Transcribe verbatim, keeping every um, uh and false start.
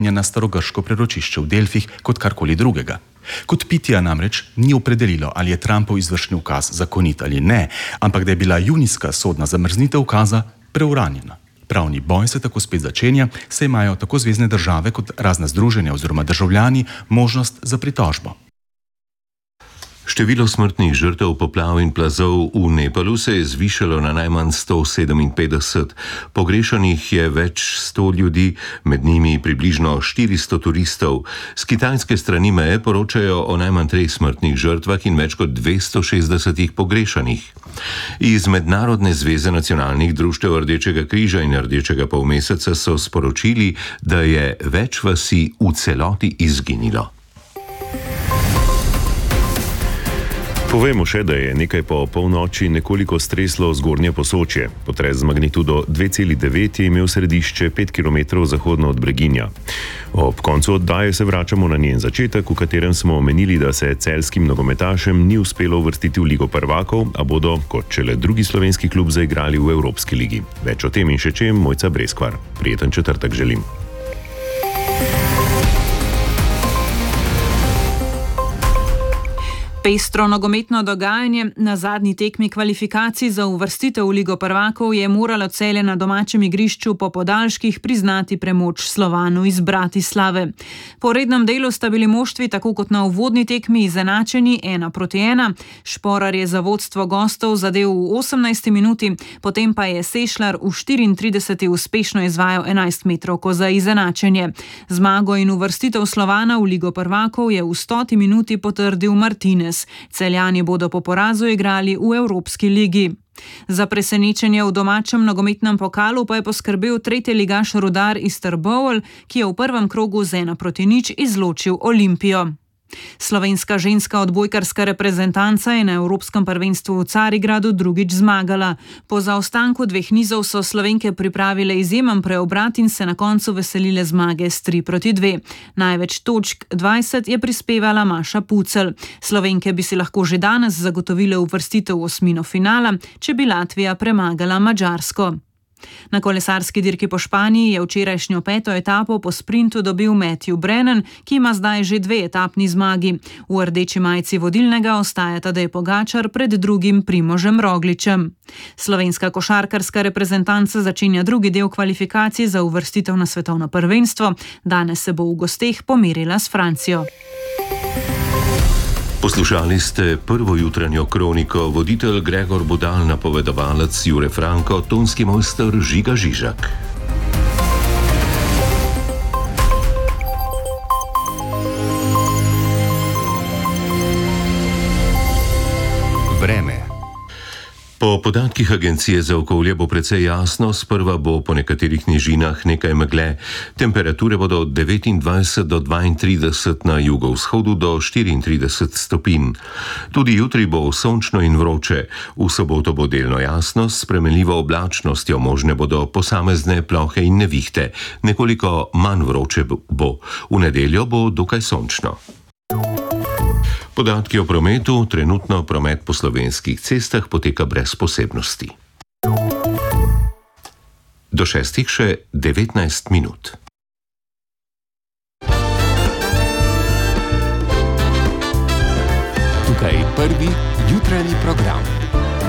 na starogrško preročišče v Delfih kot karkoli drugega. Kot Pitija namreč ni opredelilo, ali je Trumpov izvršni ukaz zakonit ali ne, ampak da je bila junijska sodna zamrznitev ukaza preuranjena. Pravni boj se tako spet začenja, saj imajo tako zvezne države kot razna združenja oziroma državljani možnost za pritožbo. Število smrtnih žrtev poplav in plazov v Nepalu se je zvišalo na najmanj sto sedeminpetdeset. Pogrešanih je več sto ljudi, med njimi približno štiristo turistov. Z kitajske strani meje poročajo o najmanj treh smrtnih žrtvah in več kot dvesto šestdesetih pogrešanih. Iz Mednarodne zveze nacionalnih društev Rdečega križa in Rdečega polmeseca so sporočili, da je več vasi v celoti izginilo. Povemo še, da je nekaj po polnoči nekoliko streslo zgornje Posočje. Potres z magnitudo dve celi devet je imel središče pet kilometrov zahodno od Breginja. Ob koncu oddaje se vračamo na njen začetek, v katerem smo omenili, da se celjskim nogometašem ni uspelo uvrstiti v Ligo prvakov, a bodo, kot šele drugi slovenski klub, zaigrali v Evropski ligi. Več o tem in še čem, Mojca Breskvar. Prijeten četrtek želim. Pestro nogometno dogajanje na zadnji tekmi kvalifikacij za uvrstitev v Ligo prvakov je moralo Celje na domačem igrišču po podaljških priznati premoč Slovanu iz Bratislave. Po rednem delu sta bili moštvi tako kot na uvodni tekmi izenačeni ena proti ena. Šporar je za vodstvo gostov zadel v osemnajsti minuti, potem pa je Sešlar v štiriintrideseti uspešno izvajal enajstmetrovko za izenačenje. Zmago in uvrstitev Slovana v Ligo prvakov je v stoti minuti potrdil Martinez. Celjani bodo po porazu igrali v Evropski ligi. Za presenečenje v domačem nogometnem pokalu pa je poskrbel tretjeligaš Rudar iz Trbovelj, ki je v prvem krogu z ena proti nič izločil Olimpijo. Slovenska ženska odbojkarska reprezentanca je na Evropskem prvenstvu v Carigradu drugič zmagala. Po zaostanku dveh nizov so Slovenke pripravile izjemen preobrat in se na koncu veselile zmage s tri proti dve. Največ točk, dvajset, je prispevala Maša Pucelj. Slovenke bi si lahko že danes zagotovile uvrstitev v osmino finala, če bi Latvija premagala Madžarsko. Na kolesarski dirki po Španiji je včerajšnjo peto etapo po sprintu dobil Matthew Brennan, ki ima zdaj že dve etapni zmagi. V rdeči majici vodilnega ostaja Tadej Pogačar pred drugim Primožem Rogličem. Slovenska košarkarska reprezentanca začenja drugi del kvalifikacij za uvrstitev na svetovno prvenstvo. Danes se bo v gosteh pomerila s Francijo. Poslušali ste prvo jutranjo kroniko, voditelj Gregor Budal, napovedovalec Jure Franko, tonski mojster Žiga Žižak. Vreme. Po podatkih Agencije za okolje bo precej jasno, sprva bo po nekaterih nižinah nekaj megle. Temperature bodo od devetindvajset do dvaintrideset, na jugovzhodu do štiriintrideset stopinj. Tudi jutri bo sončno in vroče. V soboto bo delno jasno, s spremenljivo oblačnostjo, možne bodo posamezne plohe in nevihte. Nekoliko manj vroče bo. V nedeljo bo dokaj sončno. Podatki o prometu. Trenutno promet po slovenskih cestah poteka brez posebnosti. Do šestih še devetnajst minut. Tukaj prvi jutranji program.